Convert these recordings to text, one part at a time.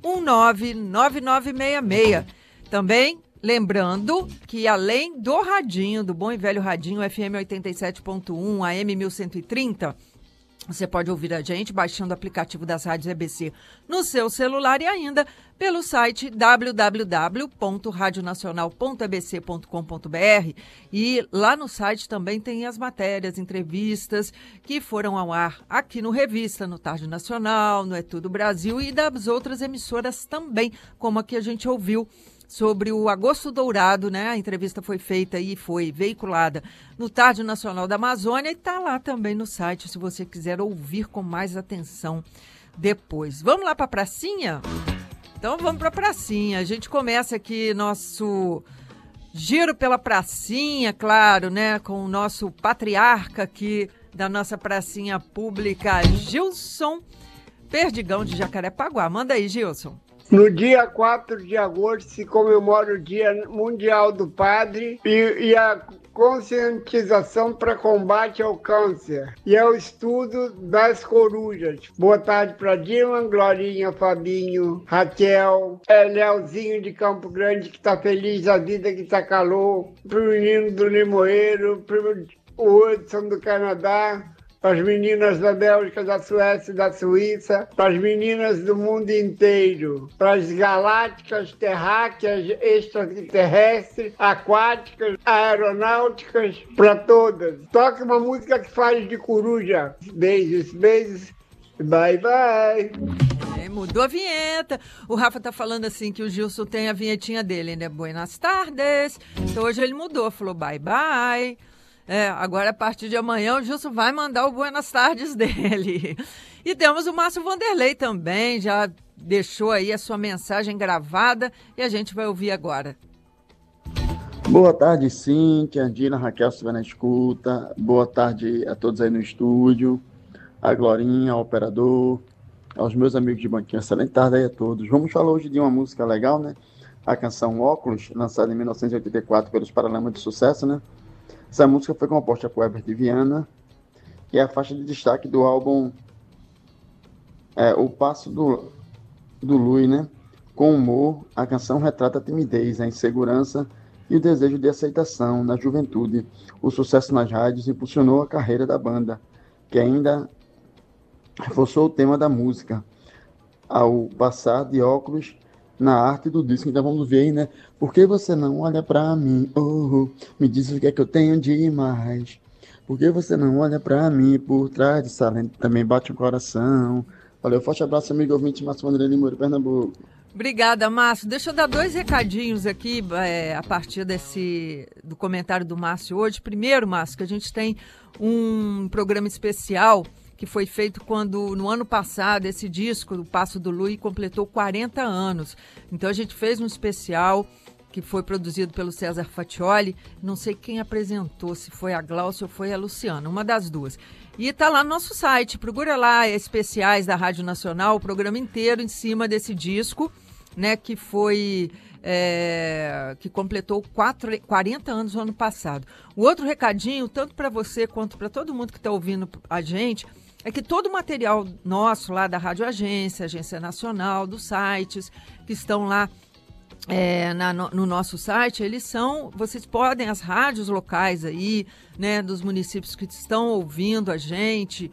99966. Também lembrando que além do radinho, do bom e velho radinho FM 87.1, AM 1130, você pode ouvir a gente baixando o aplicativo das rádios EBC no seu celular e ainda pelo site www.radionacional.ebc.com.br. E lá no site também tem as matérias, entrevistas que foram ao ar aqui no Revista, no Tarde Nacional, no É Tudo Brasil e das outras emissoras também, como a que a gente ouviu sobre o Agosto Dourado, né? A entrevista foi feita e foi veiculada no Tarde Nacional da Amazônia e está lá também no site, se você quiser ouvir com mais atenção depois. Vamos lá para a pracinha? Então vamos para a pracinha. A gente começa aqui nosso giro pela pracinha, claro, né? Com o nosso patriarca aqui da nossa pracinha pública, Gilson Perdigão de Jacarepaguá. Manda aí, Gilson. No dia 4 de agosto se comemora o Dia Mundial do Padre e a conscientização para combate ao câncer. E é o estudo das corujas. Boa tarde para Dilma, Glorinha, Fabinho, Raquel, Leozinho de Campo Grande, que está feliz da vida, que está calor, para o menino do Limoeiro, para o Hudson do Canadá, para as meninas da Bélgica, da Suécia e da Suíça, para as meninas do mundo inteiro, para as galácticas, terráqueas, extraterrestres, aquáticas, aeronáuticas, para todas. Toque uma música que faz de coruja. Beijos, beijos. Bye, bye. Mudou a vinheta. O Rafa tá falando assim que o Gilson tem a vinhetinha dele, né? Buenas tardes. Então hoje ele mudou, falou bye, bye. Agora a partir de amanhã o Gilson vai mandar o Buenas Tardes dele. E temos o Márcio Vanderlei também, já deixou aí a sua mensagem gravada e a gente vai ouvir agora. Boa tarde, Cíntia, Dina, Raquel, se estiver na escuta. Boa tarde a todos aí no estúdio, a Glorinha, ao operador, aos meus amigos de banquinho. Excelente tarde aí a todos. Vamos falar hoje de uma música legal, né? A canção Óculos, lançada em 1984 pelos Paralamas de Sucesso, né? Essa música foi composta por Herbert Viana e é a faixa de destaque do álbum O Passo do Lui, né? Com humor, a canção retrata a timidez, a insegurança e o desejo de aceitação na juventude. O sucesso nas rádios impulsionou a carreira da banda, que ainda reforçou o tema da música ao passar de óculos na arte do disco. Então vamos ver aí, né? Por que você não olha pra mim? Me diz o que é que eu tenho demais. Por que você não olha pra mim? Por trás de salento também bate o coração. Valeu, forte abraço, amigo ouvinte, Márcio Vanderlei Limoeiro, Pernambuco. Obrigada, Márcio. Deixa eu dar 2 recadinhos aqui a partir do comentário do Márcio hoje. Primeiro, Márcio, que a gente tem um programa especial que foi feito quando, no ano passado, esse disco, O Passo do Lui, completou 40 anos. Então, a gente fez um especial que foi produzido pelo César Fatioli. Não sei quem apresentou, se foi a Glaucia ou foi a Luciana, uma das duas. E está lá no nosso site, procura lá, especiais da Rádio Nacional, o programa inteiro em cima desse disco, né, que foi... que completou 40 anos no ano passado. O outro recadinho, tanto para você quanto para todo mundo que está ouvindo a gente, é que todo o material nosso lá da Rádio Agência, Agência Nacional, dos sites que estão lá no nosso site, vocês podem, as rádios locais aí, né, dos municípios que estão ouvindo a gente,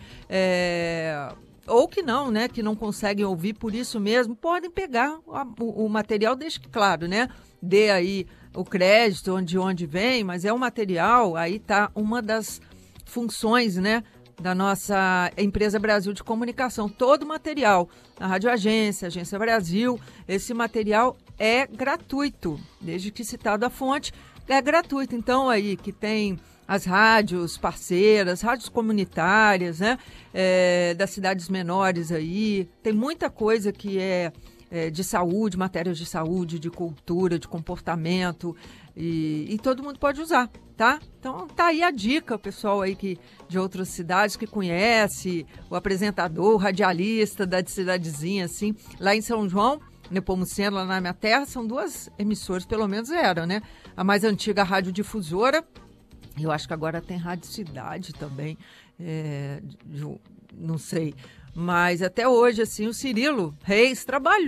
ou que não, né, que não conseguem ouvir por isso mesmo, podem pegar o material, desde que, claro, né, dê aí o crédito onde vem, mas é o material, aí tá uma das funções, né, da nossa empresa Brasil de Comunicação. Todo o material na Rádio Agência, Agência Brasil, esse material é gratuito, desde que citado a fonte, é gratuito. Então aí que tem as rádios parceiras, rádios comunitárias, né, das cidades menores aí, tem muita coisa que é de saúde, matérias de saúde, de cultura, de comportamento, e todo mundo pode usar, tá? Então tá aí a dica, o pessoal aí de outras cidades que conhece, o apresentador, o radialista da cidadezinha, assim, lá em São João, Nepomuceno, lá na minha terra, são 2 emissoras, pelo menos eram, né? A mais antiga, a Rádio Difusora, eu acho que agora tem Rádio Cidade também, não sei, mas até hoje, assim, o Cirilo Reis trabalhou